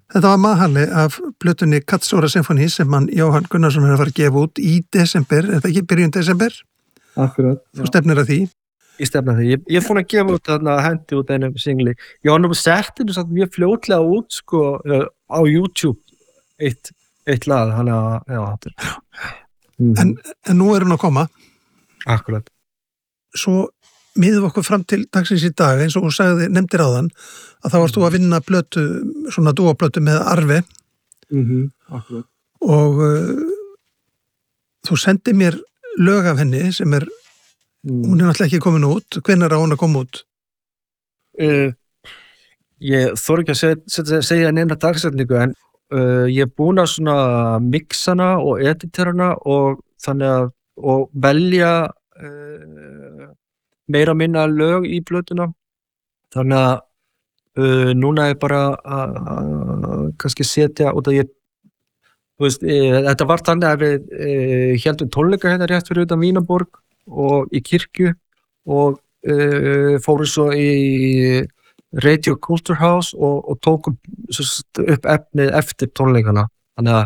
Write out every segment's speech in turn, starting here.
Þetta var Mahali af plötunni Katsóra Symphony sem Jóhann Gunnarsson er að fara að gefa út í desember, er það ekki byrjun desember? Akkurat. Þú stefnir að því? Ég stefna því. Ég er búin að gefa út þarna hendi út einum singli. Ég var nú sett þetta samt mjög fljótlega út sko á YouTube eitt lag, hann að En nú er hún að koma. Akkurat. Svo miðum okkur fram til dagsins í dag, eins og þú sagði, nefndir áðan, að þá varst þú að vinna plötu, svona dúaplötu með Arve. Akkurat. Og þú sendi mér lög af henni sem er, hún er náttúrulega ekki komin út. Hvenær á hún að koma út? Ég þori ekki að segja neina dagsetningu, en ég er búin að svona mixana og editorana og þannig að og velja meira minna lög í plötuna. Þannig að núna er bara að kannski setja út að þetta var þannig að við héldum tónleika hérna rétt fyrir utan Vínarborg og í kirkju og fórum svo í Radio Culture House og tókum upp efnið eftir tónleikana. Þannig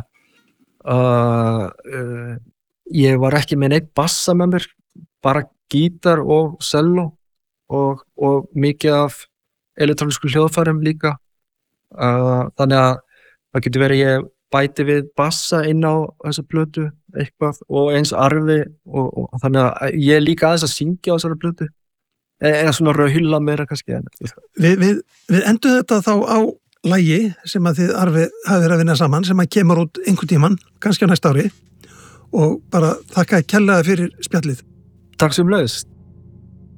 að ég var ekki með neitt bassa með mér, bara gítar og selló og mikið af elektrónísku hljóðfærum líka. Þannig að það getur verið ég bæti við bassa inn á þessa plötu eitthvað og eins Arvi og þannig að ég er líka aðeins að syngja á þessari plötu. Eða svona rauðhylla meira kannski. Við endum þetta þá á lagi sem að þið Arvi hafi verið að vinna saman sem að kemur út einhvern tímann, kannski á næsta ári og bara þakka kærlega fyrir spjallið. Takk sömuleiðis.